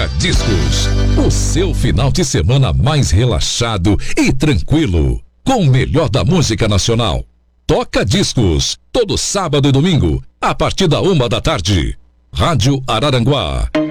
Discos, o seu final de semana mais relaxado e tranquilo, com o melhor da música nacional. Toca Discos, todo sábado e domingo, a partir da 1 da tarde. Rádio Araranguá.